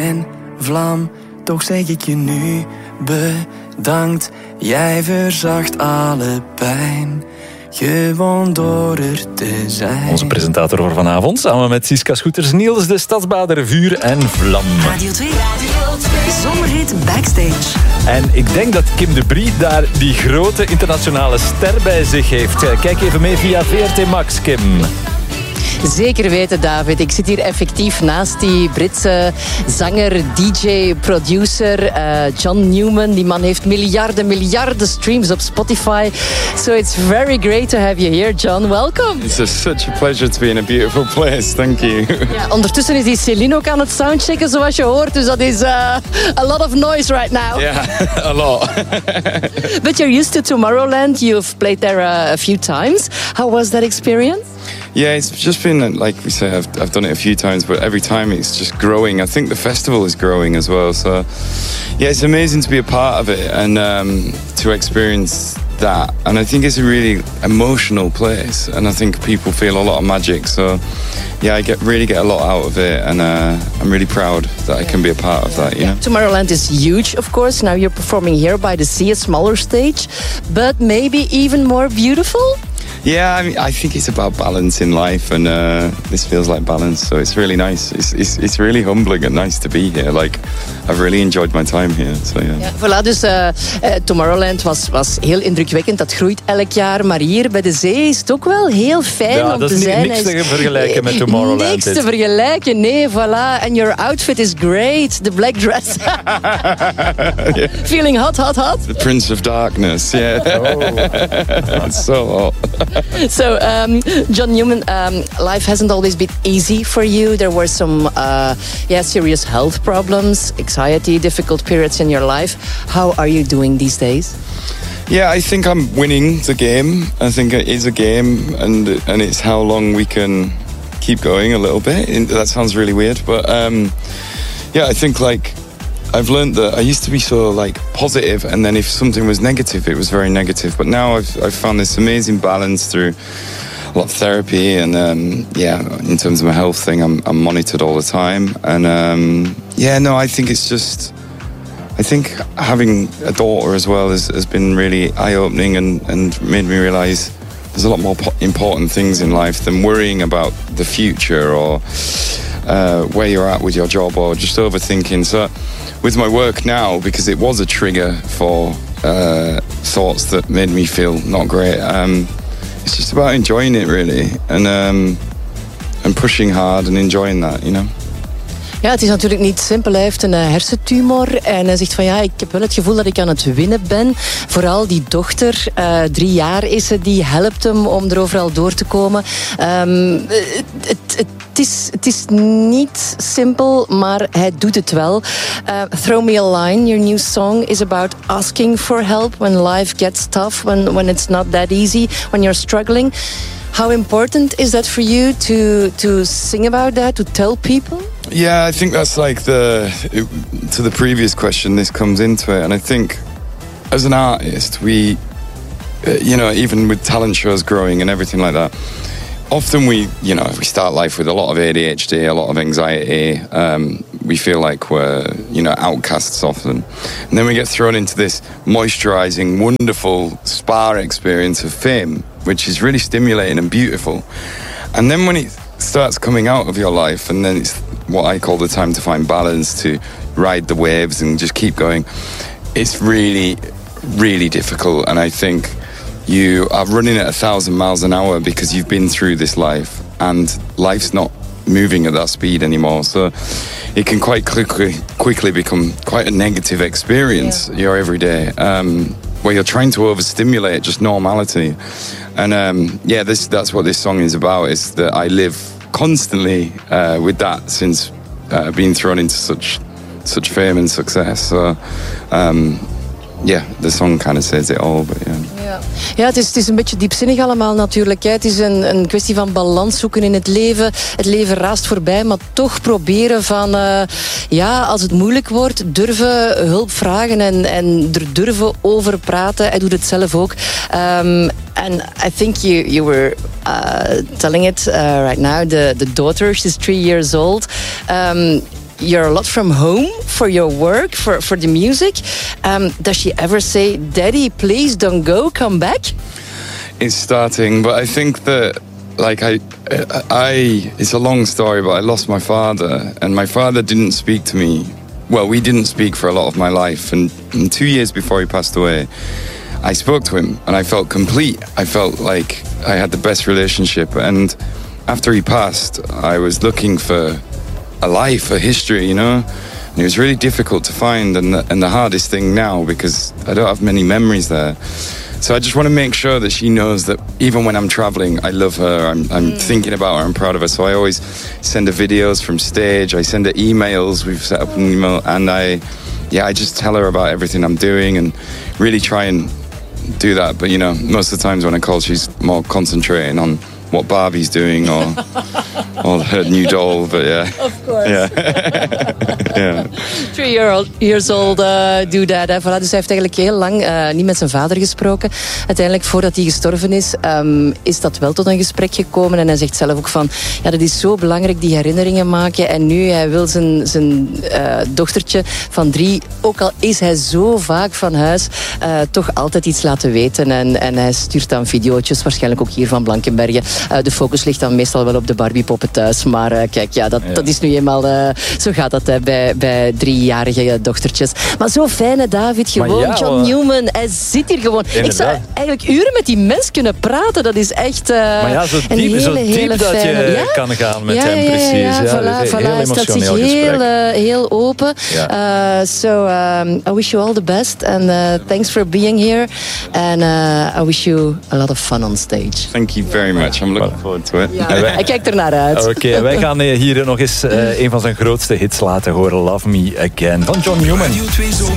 mijn vlam. Toch zeg ik je nu bedankt. Jij verzacht alle pijn, gewoon door er te zijn. Onze presentator voor vanavond, samen met Siska Scooters, Niels de Stadsbader, Vuur en Vlam. Radio 2, Zomerhit Backstage. En ik denk dat Kim de Brie daar die grote internationale ster bij zich heeft. Kijk even mee via VRT Max, Kim. Zeker weten, David. Ik zit hier effectief naast die Britse zanger, DJ, producer John Newman. Die man heeft miljarden streams op Spotify. So it's very great to have you here, John. Welcome. It's such a pleasure to be in a beautiful place. Thank you. Ja, ondertussen is die Celine ook aan het soundchecken, zoals je hoort. Dus dat is a lot of noise right now. Yeah, a lot. But you're used to Tomorrowland. You've played there a few times. How was that experience? Yeah, it's just been, like we say, I've done it a few times, but every time it's just growing. I think the festival is growing as well. So, yeah, it's amazing to be a part of it and to experience that. And I think it's a really emotional place. And I think people feel a lot of magic. So, yeah, I really get a lot out of it. And I'm really proud that I can be a part of that, you know? Tomorrowland is huge, of course. Now you're performing here by the sea, a smaller stage. But maybe even more beautiful? Yeah, I mean, I think it's about balance in life, and this feels like balance, so it's really nice. It's really humbling and nice to be here. Like, I've really enjoyed my time here. So yeah. Ja, voilà, dus Tomorrowland was heel indrukwekkend. Dat groeit elk jaar, maar hier bij de zee is het ook wel heel fijn om te zijn. Ja, dat is niks te vergelijken met Tomorrowland. Niks te vergelijken, nee, voilà. And your outfit is great, the black dress. Yeah. Feeling hot. The Prince of Darkness, yeah. Oh. It's so hot. So, John Newman, life hasn't always been easy for you. There were some serious health problems, anxiety, difficult periods in your life. How are you doing these days? Yeah, I think I'm winning the game. I think it is a game, and it's how long we can keep going a little bit. That sounds really weird, but I think like I've learned that I used to be so like positive, and then if something was negative, it was very negative. But now I've found this amazing balance through a lot of therapy, and in terms of my health thing, I'm monitored all the time. And I think it's just, I think having a daughter as well has been really eye-opening and made me realise there's a lot more important things in life than worrying about the future or where you're at with your job or just overthinking. So with my work now, because it was a trigger for thoughts that made me feel not great, it's just about enjoying it really and pushing hard and enjoying that, you know. Ja, het is natuurlijk niet simpel. Hij heeft een hersentumor en hij zegt van ja, ik heb wel het gevoel dat ik aan het winnen ben. Vooral die dochter, 3 jaar is ze, die helpt hem om er overal door te komen. Het is niet simpel, maar hij doet het wel. Throw Me a Line, your new song, is about asking for help when life gets tough, when it's not that easy, when you're struggling. How important is that for you to sing about that, to tell people? Yeah, I think that's like to the previous question, this comes into it. And I think as an artist, we, even with talent shows growing and everything like that, often we start life with a lot of ADHD, a lot of anxiety. We feel like we're, outcasts often. And then we get thrown into this moisturizing, wonderful spa experience of fame, which is really stimulating and beautiful. And then when it starts coming out of your life, and then it's what I call the time to find balance, to ride the waves and just keep going, it's really, really difficult. And I think you are running at 1,000 miles an hour because you've been through this life, and life's not moving at that speed anymore. So it can quite quickly become quite a negative experience, your everyday, where you're trying to overstimulate just normality. And that's what this song is about, is that I live constantly with that since being thrown into such fame and success. So the song kind of says it all, but yeah. Ja, het is een beetje diepzinnig allemaal natuurlijk. Het is een kwestie van balans zoeken in het leven. Het leven raast voorbij, maar toch proberen van... als het moeilijk wordt, durven hulp vragen en er durven over praten. Hij doet het zelf ook. And I think you were telling it right now. The daughter, she's 3 years old. you're a lot from home for your work, for the music. Does she ever say, Daddy, please don't go, come back? It's starting, but I think that, like, it's a long story, but I lost my father, and my father didn't speak to me. Well, we didn't speak for a lot of my life, and 2 years before he passed away, I spoke to him, and I felt complete. I felt like I had the best relationship, and after he passed, I was looking for a life, a history, you know? And it was really difficult to find, and the hardest thing now, because I don't have many memories there. So I just want to make sure that she knows that even when I'm traveling, I love her, I'm thinking about her, I'm proud of her. So I always send her videos from stage, I send her emails, we've set up an email, and I just tell her about everything I'm doing and really try and do that. But, you know, most of the times when I call, she's more concentrating on what Barbie's doing or her new doll, but yeah. Of course. Yeah. Yeah. 3 years old do that. Voilà, dus hij heeft eigenlijk heel lang niet met zijn vader gesproken. Uiteindelijk, voordat hij gestorven is dat wel tot een gesprek gekomen. En hij zegt zelf ook van, ja, dat is zo belangrijk, die herinneringen maken. En nu, hij wil zijn dochtertje van 3, ook al is hij zo vaak van huis, toch altijd iets laten weten. En hij stuurt dan videootjes, waarschijnlijk ook hier van Blankenbergen. De focus ligt dan meestal wel op de Barbiepoppen thuis. Maar kijk, ja, dat is nu eenmaal... zo gaat dat bij 3-jarige dochtertjes. Maar zo fijn, hè, David. Gewoon, ja, John Newman. Hij zit hier gewoon. Inderdaad. Ik zou eigenlijk uren met die mens kunnen praten. Dat is echt maar ja, zo diep dat fijne, je kan gaan met hem, precies. Ja, voilà. Hij stelt zich heel open. Ja. I wish you all the best. And thanks for being here. And I wish you a lot of fun on stage. Thank you very much. I'm looking forward to it. Ja, hij kijkt er naar uit. Oké, wij gaan hier nog eens een van zijn grootste hits laten horen. Love Me Again van John Newman.